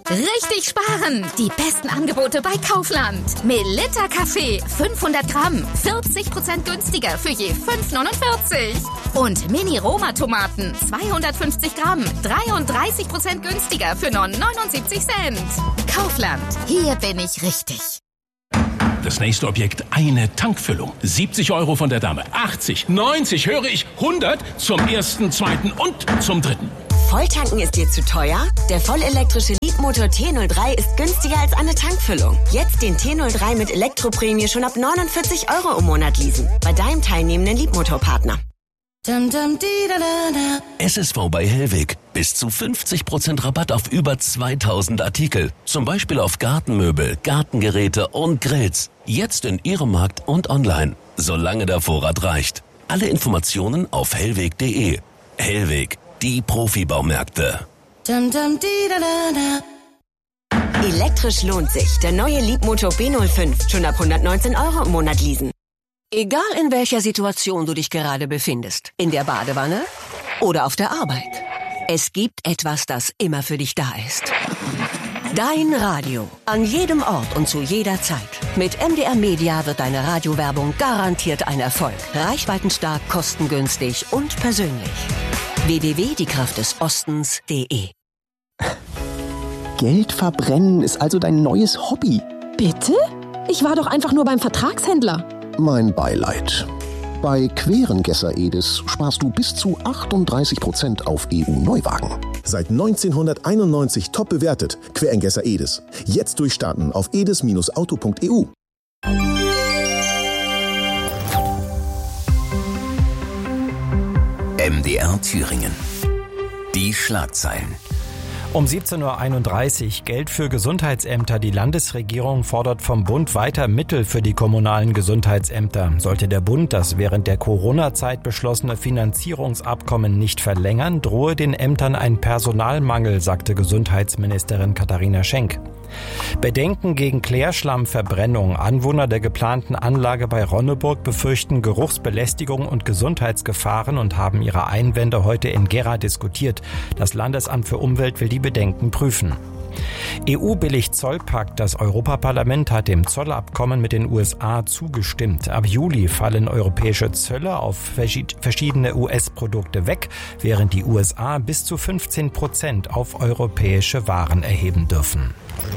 Richtig sparen! Die besten Angebote bei Kaufland. Melitta Kaffee 500 Gramm, 40% günstiger für je 5,49. Und Mini-Roma-Tomaten 250 Gramm, 33% günstiger für nur 79 Cent. Kaufland, hier bin ich richtig. Das nächste Objekt, eine Tankfüllung. 70 € von der Dame, 80, 90, höre ich, 100 zum ersten, zweiten und zum dritten. Volltanken ist dir zu teuer? Der vollelektrische Leapmotor T03 ist günstiger als eine Tankfüllung. Jetzt den T03 mit Elektroprämie schon ab 49 € im Monat leasen. Bei deinem teilnehmenden Leapmotor-Partner. SSV bei Hellweg. Bis zu 50% Rabatt auf über 2000 Artikel. Zum Beispiel auf Gartenmöbel, Gartengeräte und Grills. Jetzt in Ihrem Markt und online. Solange der Vorrat reicht. Alle Informationen auf hellweg.de. Hellweg. Die Profibaumärkte. Elektrisch lohnt sich. Der neue Leapmotor B05. Schon ab 119 € im Monat leasen. Egal in welcher Situation du dich gerade befindest. In der Badewanne oder auf der Arbeit. Es gibt etwas, das immer für dich da ist. Dein Radio. An jedem Ort und zu jeder Zeit. Mit MDR Media wird deine Radiowerbung garantiert ein Erfolg. Reichweitenstark, kostengünstig und persönlich. www.diekraftdesostens.de. Geld verbrennen ist also dein neues Hobby. Bitte? Ich war doch einfach nur beim Vertragshändler. Mein Beileid. Bei Querengesser Edis sparst du bis zu 38% auf EU-Neuwagen. Seit 1991 top bewertet. Querengesser Edis. Jetzt durchstarten auf edis-auto.eu. MDR Thüringen. Die Schlagzeilen. Um 17:31 Uhr Geld für Gesundheitsämter. Die Landesregierung fordert vom Bund weiter Mittel für die kommunalen Gesundheitsämter. Sollte der Bund das während der Corona-Zeit beschlossene Finanzierungsabkommen nicht verlängern, drohe den Ämtern ein Personalmangel, sagte Gesundheitsministerin Katharina Schenk. Bedenken gegen Klärschlammverbrennung. Anwohner der geplanten Anlage bei Ronneburg befürchten Geruchsbelästigung und Gesundheitsgefahren und haben ihre Einwände heute in Gera diskutiert. Das Landesamt für Umwelt will die Bedenken prüfen. EU billigt Zollpakt. Das Europaparlament hat dem Zollabkommen mit den USA zugestimmt. Ab Juli fallen europäische Zölle auf verschiedene US-Produkte weg, während die USA bis zu 15% auf europäische Waren erheben dürfen.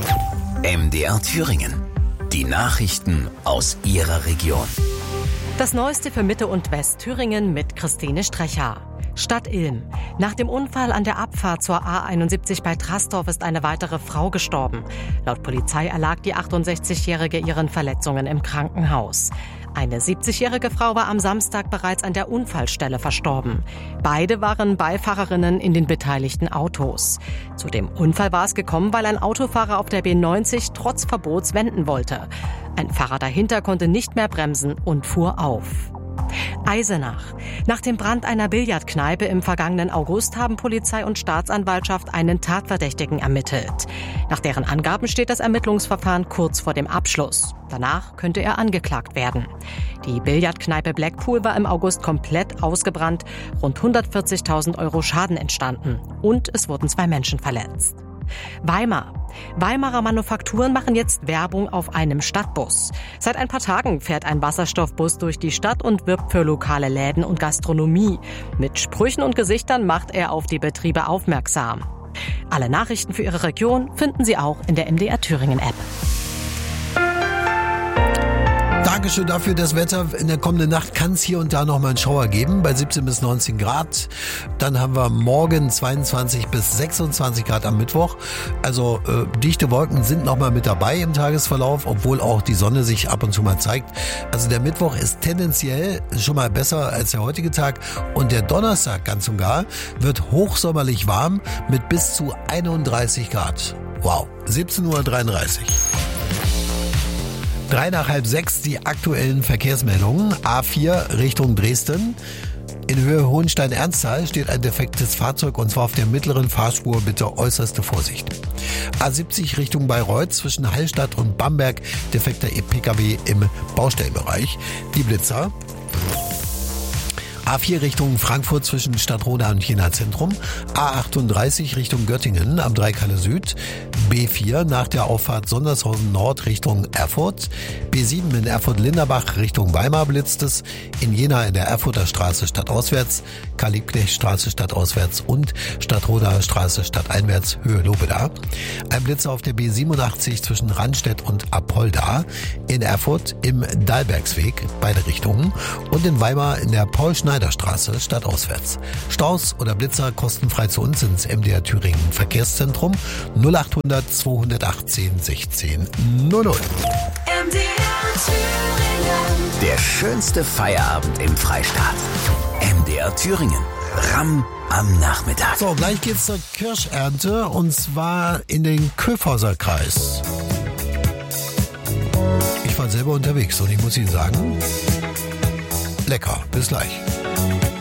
MDR Thüringen. Die Nachrichten aus Ihrer Region. Das Neueste für Mitte und Westthüringen mit Christine Strecher. Stadt Ilm. Nach dem Unfall an der Abfahrt zur A71 bei Trastorf ist eine weitere Frau gestorben. Laut Polizei erlag die 68-Jährige ihren Verletzungen im Krankenhaus. Eine 70-jährige Frau war am Samstag bereits an der Unfallstelle verstorben. Beide waren Beifahrerinnen in den beteiligten Autos. Zu dem Unfall war es gekommen, weil ein Autofahrer auf der B90 trotz Verbots wenden wollte. Ein Fahrer dahinter konnte nicht mehr bremsen und fuhr auf. Eisenach. Nach dem Brand einer Billardkneipe im vergangenen August haben Polizei und Staatsanwaltschaft einen Tatverdächtigen ermittelt. Nach deren Angaben steht das Ermittlungsverfahren kurz vor dem Abschluss. Danach könnte er angeklagt werden. Die Billardkneipe Blackpool war im August komplett ausgebrannt, rund 140.000 € Schaden entstanden und es wurden 2 Menschen verletzt. Weimar. Weimarer Manufakturen machen jetzt Werbung auf einem Stadtbus. Seit ein paar Tagen fährt ein Wasserstoffbus durch die Stadt und wirbt für lokale Läden und Gastronomie. Mit Sprüchen und Gesichtern macht er auf die Betriebe aufmerksam. Alle Nachrichten für Ihre Region finden Sie auch in der MDR Thüringen App. Dankeschön dafür. Das Wetter in der kommenden Nacht kann es hier und da noch mal einen Schauer geben bei 17 bis 19 Grad. Dann haben wir morgen 22 bis 26 Grad am Mittwoch. Also dichte Wolken sind noch mal mit dabei im Tagesverlauf, obwohl auch die Sonne sich ab und zu mal zeigt. Also der Mittwoch ist tendenziell schon mal besser als der heutige Tag. Und der Donnerstag ganz und gar wird hochsommerlich warm mit bis zu 31 Grad. Wow, 17:33 Uhr. 3 nach halb 6 die aktuellen Verkehrsmeldungen. A4 Richtung Dresden. In Höhe Hohenstein-Ernsthal steht ein defektes Fahrzeug und zwar auf der mittleren Fahrspur. Bitte äußerste Vorsicht. A70 Richtung Bayreuth zwischen Hallstatt und Bamberg. Defekter PKW im Baustellenbereich. Die Blitzer. A4 Richtung Frankfurt zwischen Stadtroda und Jena Zentrum. A38 Richtung Göttingen am Dreikalle Süd. B4 nach der Auffahrt Sondershausen Nord Richtung Erfurt. B7 in Erfurt-Linderbach Richtung Weimar blitzt es. In Jena in der Erfurter Straße stadtauswärts. Karl-Liebknecht-Straße stadtauswärts und Stadtroda Straße stadteinwärts Höhe Lobeda. Ein Blitzer auf der B87 zwischen Randstedt und Apolda. In Erfurt im Dahlbergsweg, beide Richtungen. Und in Weimar in der Paul-Schneider-Straße stadtauswärts. Staus oder Blitzer kostenfrei zu uns ins MDR Thüringen Verkehrszentrum 0800 218 16 00. MDR Thüringen. Der schönste Feierabend im Freistaat. MDR Thüringen. Ramm am Nachmittag. So, gleich geht's zur Kirschernte und zwar in den Köfhauser Kreis. Ich war selber unterwegs und ich muss Ihnen sagen, lecker. Bis gleich.